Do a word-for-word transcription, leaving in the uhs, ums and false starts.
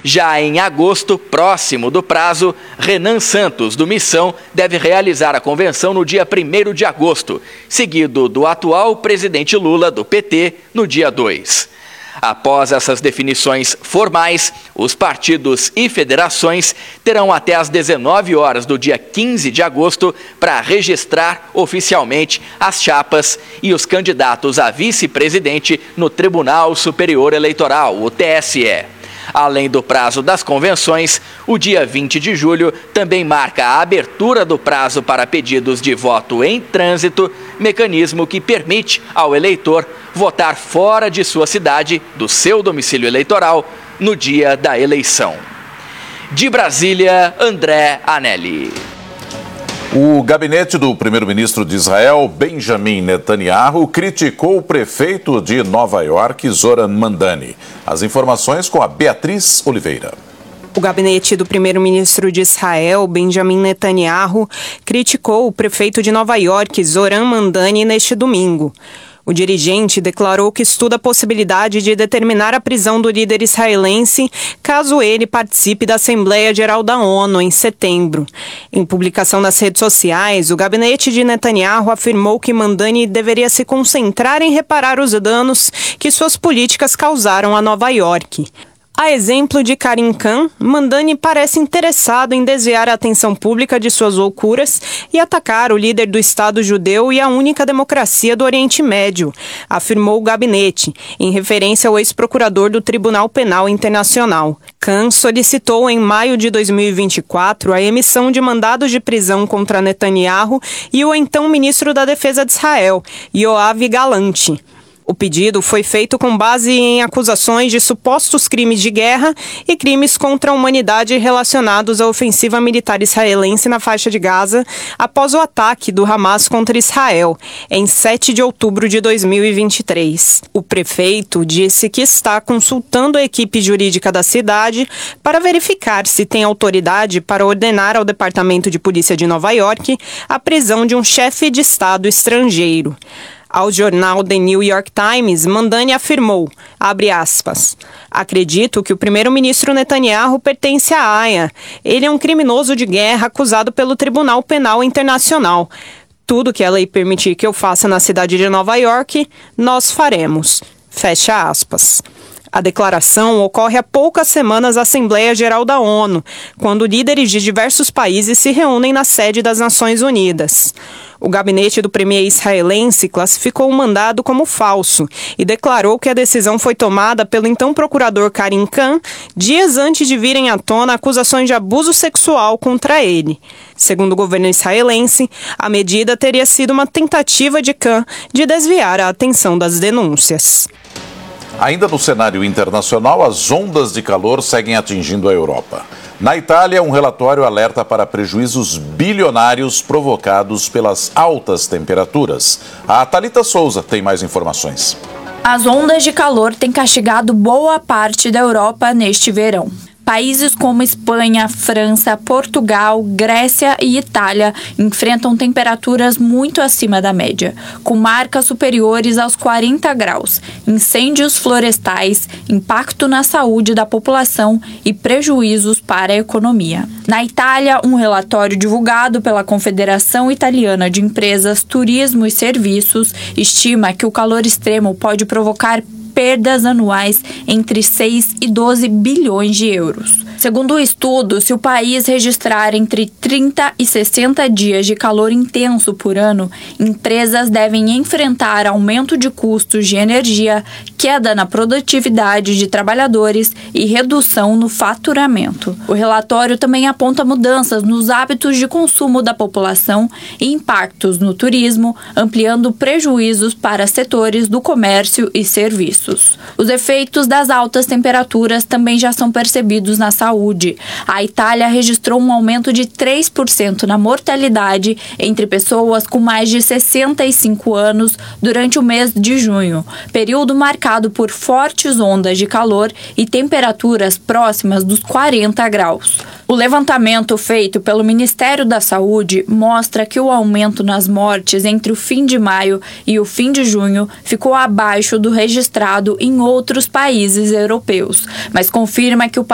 Já em agosto, próximo do prazo, Renan Santos, do Missão, deve realizar a convenção no dia primeiro de agosto, seguido do atual presidente Lula, do P T, no dia dois. Após essas definições formais, os partidos e federações terão até às dezenove horas do dia quinze de agosto para registrar oficialmente as chapas e os candidatos a vice-presidente no Tribunal Superior Eleitoral, o T S E. Além do prazo das convenções, o dia vinte de julho também marca a abertura do prazo para pedidos de voto em trânsito, mecanismo que permite ao eleitor votar fora de sua cidade, do seu domicílio eleitoral, no dia da eleição. De Brasília, André Anelli. O gabinete do primeiro-ministro de Israel, Benjamin Netanyahu, criticou o prefeito de Nova York, Zoran Mandani. As informações com a Beatriz Oliveira. O gabinete do primeiro-ministro de Israel, Benjamin Netanyahu, criticou o prefeito de Nova York, Zoran Mandani, neste domingo. O dirigente declarou que estuda a possibilidade de determinar a prisão do líder israelense caso ele participe da Assembleia Geral da ONU em setembro. Em publicação nas redes sociais, o gabinete de Netanyahu afirmou que Mandani deveria se concentrar em reparar os danos que suas políticas causaram a Nova York. A exemplo de Karim Khan, Mandani parece interessado em desviar a atenção pública de suas loucuras e atacar o líder do Estado judeu e a única democracia do Oriente Médio, afirmou o gabinete, em referência ao ex-procurador do Tribunal Penal Internacional. Khan solicitou em maio de dois mil e vinte e quatro a emissão de mandados de prisão contra Netanyahu e o então ministro da Defesa de Israel, Yoav Gallant. O pedido foi feito com base em acusações de supostos crimes de guerra e crimes contra a humanidade relacionados à ofensiva militar israelense na faixa de Gaza após o ataque do Hamas contra Israel, em sete de outubro de dois mil e vinte e três. O prefeito disse que está consultando a equipe jurídica da cidade para verificar se tem autoridade para ordenar ao Departamento de Polícia de Nova York a prisão de um chefe de Estado estrangeiro. Ao jornal The New York Times, Mandani afirmou, abre aspas, acredito que o primeiro-ministro Netanyahu pertence à AIA. Ele é um criminoso de guerra acusado pelo Tribunal Penal Internacional. Tudo que a lei permitir que eu faça na cidade de Nova York, nós faremos. Fecha aspas. A declaração ocorre há poucas semanas na Assembleia Geral da ONU, quando líderes de diversos países se reúnem na sede das Nações Unidas. O gabinete do premier israelense classificou o mandado como falso e declarou que a decisão foi tomada pelo então procurador Karim Khan dias antes de virem à tona acusações de abuso sexual contra ele. Segundo o governo israelense, a medida teria sido uma tentativa de Khan de desviar a atenção das denúncias. Ainda no cenário internacional, as ondas de calor seguem atingindo a Europa. Na Itália, um relatório alerta para prejuízos bilionários provocados pelas altas temperaturas. A Thalita Souza tem mais informações. As ondas de calor têm castigado boa parte da Europa neste verão. Países como Espanha, França, Portugal, Grécia e Itália enfrentam temperaturas muito acima da média, com marcas superiores aos quarenta graus, incêndios florestais, impacto na saúde da população e prejuízos para a economia. Na Itália, um relatório divulgado pela Confederação Italiana de Empresas, Turismo e Serviços estima que o calor extremo pode provocar perdas anuais entre seis e doze bilhões de euros. Segundo o estudo, se o país registrar entre trinta e sessenta dias de calor intenso por ano, empresas devem enfrentar aumento de custos de energia, queda na produtividade de trabalhadores e redução no faturamento. O relatório também aponta mudanças nos hábitos de consumo da população e impactos no turismo, ampliando prejuízos para setores do comércio e serviços. Os efeitos das altas temperaturas também já são percebidos na saúde. A Itália registrou um aumento de três por cento na mortalidade entre pessoas com mais de sessenta e cinco anos durante o mês de junho, período marcado por fortes ondas de calor e temperaturas próximas dos quarenta graus. O levantamento feito pelo Ministério da Saúde mostra que o aumento nas mortes entre o fim de maio e o fim de junho ficou abaixo do registrado em outros países europeus, mas confirma que o